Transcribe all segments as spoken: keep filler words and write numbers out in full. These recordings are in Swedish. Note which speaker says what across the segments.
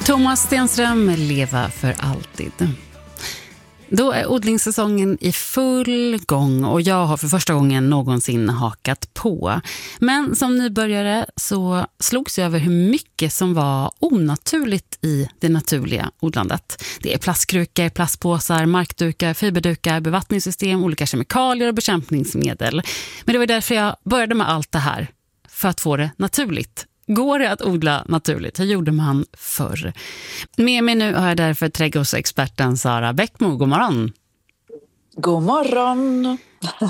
Speaker 1: Thomas Stenström, Leva för alltid. Då är odlingssäsongen i full gång och jag har för första gången någonsin hakat på. Men som nybörjare så slogs jag över hur mycket som var onaturligt i det naturliga odlandet. Det är plastkrukor, plastpåsar, markdukar, fiberdukar, bevattningssystem, olika kemikalier och bekämpningsmedel. Men det var därför jag började med allt det här, för att få det naturligt. Går det att odla naturligt? Hur gjorde man förr? Med mig nu har jag därför trädgårdsexperten Sara Bäckmo. God morgon!
Speaker 2: God morgon!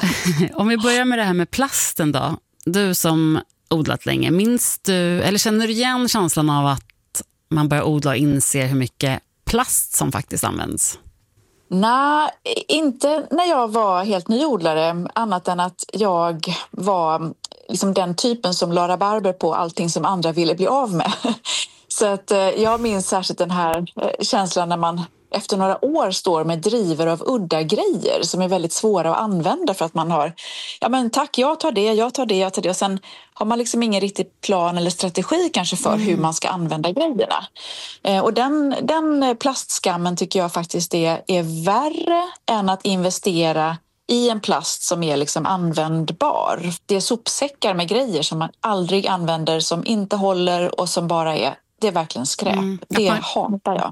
Speaker 1: Om vi börjar med det här med plasten då. Du som odlat länge, minns du, eller känner du igen känslan av att man börjar odla och inser hur mycket plast som faktiskt används?
Speaker 2: Nej, inte när jag var helt nyodlare, annat än att jag var liksom den typen som la rabarber på allting som andra ville bli av med. Så att jag minns särskilt den här känslan när man efter några år står med driver av udda grejer som är väldigt svåra att använda för att man har, ja men tack, jag tar det, jag tar det, jag tar det och sen har man liksom ingen riktig plan eller strategi kanske för mm. hur man ska använda grejerna. Eh, och den, den plastskammen tycker jag faktiskt är, är värre än att investera i en plast som är liksom användbar. Det är sopsäckar med grejer som man aldrig använder, som inte håller och som bara är, det är verkligen skräp. Mm, det hatar jag.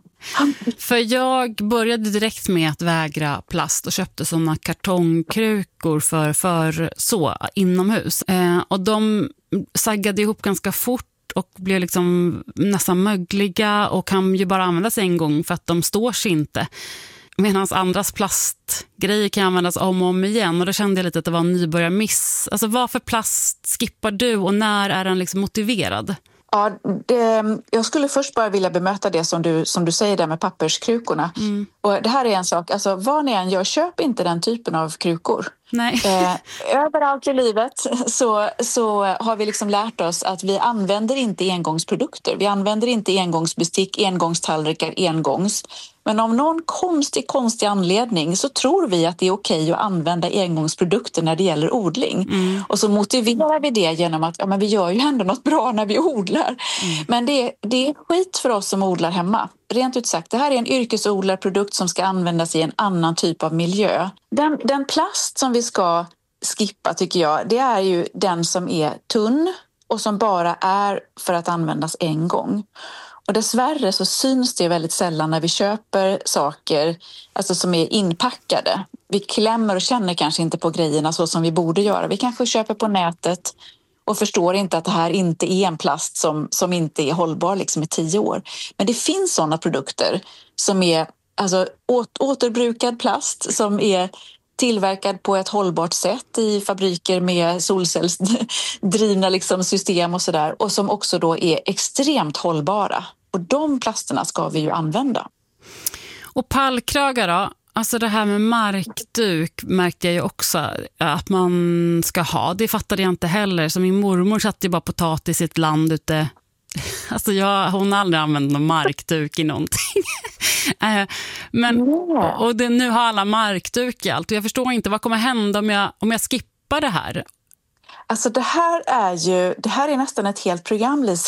Speaker 1: För jag började direkt med att vägra plast och köpte sådana kartongkrukor för, för så inomhus. Eh, och de saggade ihop ganska fort och blev liksom nästan mögliga och kan ju bara användas en gång för att de står sig inte. Medan andras plastgrejer kan användas om och om igen. Och då kände jag lite att det var en nybörjarmiss. Alltså vad för plast skippar du och när är den liksom motiverad?
Speaker 2: Ja, det, jag skulle först bara vilja bemöta det som du, som du säger där med papperskrukorna. Mm. Och det här är en sak, alltså vad ni än gör, köp inte den typen av krukor.
Speaker 1: Nej.
Speaker 2: Eh, överallt i livet så, så har vi liksom lärt oss att vi använder inte engångsprodukter. Vi använder inte engångsbestick, engångstallrikar, engångs. Men av någon konstig, konstig anledning så tror vi att det är okej att använda engångsprodukter när det gäller odling. Mm. Och så motiverar vi det genom att ja, men vi gör ju ändå något bra när vi odlar. Mm. Men det, det är skit för oss som odlar hemma. Rent ut sagt, det här är en yrkesodlarprodukt som ska användas i en annan typ av miljö. Den, den plast som vi ska skippa tycker jag, det är ju den som är tunn och som bara är för att användas en gång. Och dessvärre så syns det väldigt sällan när vi köper saker alltså som är inpackade. Vi klämmer och känner kanske inte på grejerna så som vi borde göra. Vi kanske köper på nätet och förstår inte att det här inte är en plast som, som inte är hållbar liksom i tio år. Men det finns sådana produkter som är alltså, åt, återbrukad plast som är tillverkad på ett hållbart sätt i fabriker med solcellsdrivna liksom system och sådär. Och som också då är extremt hållbara. Och de plasterna ska vi ju använda.
Speaker 1: Och pallkragar då? Alltså det här med markduk märkte jag ju också att man ska ha. Det fattade jag inte heller. Så min mormor satt ju bara potatis i ett land ute. Alltså jag, hon har aldrig använt någon markduk i någonting. Men, och det, nu har alla markduk i allt. Och jag förstår inte, vad kommer hända om jag, om jag skippar det här?
Speaker 2: Alltså det här är ju, det här är nästan ett helt program, Lisa.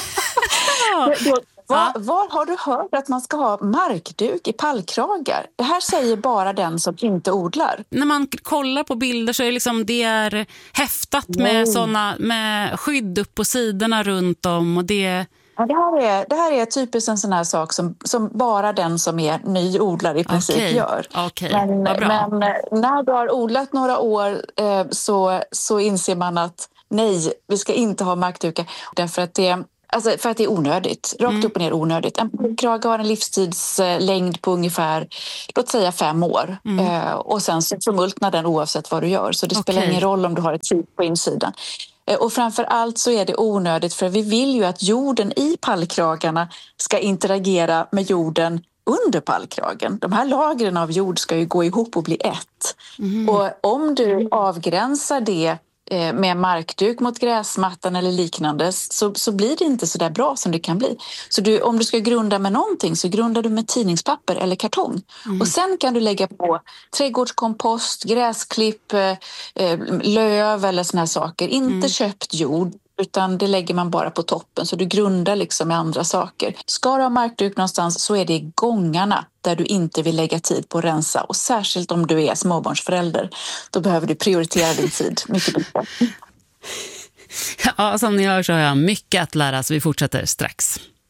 Speaker 2: Var, var har du hört att man ska ha markduk i pallkragar? Det här säger bara den som inte odlar.
Speaker 1: När man kollar på bilder så är det, liksom, det är häftat med, såna, med skydd upp på sidorna runt om. Och det...
Speaker 2: Ja, det, här är, det här är typiskt en sån här sak som, som bara den som är ny odlare i princip okay. gör.
Speaker 1: Okay.
Speaker 2: Men, men när du har odlat några år eh, så, så inser man att nej, vi ska inte ha markdukar. Därför att det Alltså för att det är onödigt. Rakt mm. upp och ner onödigt. En pallkrage har en livstidslängd på ungefär, låt säga fem år. Mm. Eh, och sen så förmultnar den oavsett vad du gör. Så det okay. spelar ingen roll om du har ett chip på insidan. Eh, och framför allt så är det onödigt för vi vill ju att jorden i pallkragarna ska interagera med jorden under pallkragen. De här lagren av jord ska ju gå ihop och bli ett. Mm. Och om du avgränsar det med markduk mot gräsmattan eller liknande så, så blir det inte så där bra som det kan bli. Så du, om du ska grunda med någonting så grundar du med tidningspapper eller kartong. Mm. Och sen kan du lägga på trädgårdskompost, gräsklipp, eh, löv eller såna här saker. Inte mm. köpt jord. utan det lägger man bara på toppen, så du grundar liksom med andra saker. Ska du ha markduk någonstans så är det i gångarna där du inte vill lägga tid på att rensa, och särskilt om du är småbarnsförälder, då behöver du prioritera din tid mycket bättre.
Speaker 1: Ja, som ni hör så har jag mycket att lära, så vi fortsätter strax.